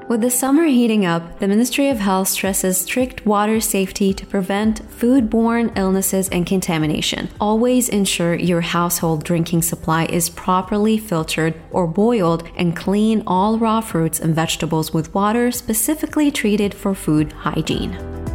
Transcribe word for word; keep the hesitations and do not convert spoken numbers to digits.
With the summer heating up, the Ministry of Health stresses strict water safety to prevent foodborne illnesses and contamination. Always ensure your household drinking supply is properly filtered or boiled, and clean all raw fruits and vegetables with water specifically treated for food hygiene.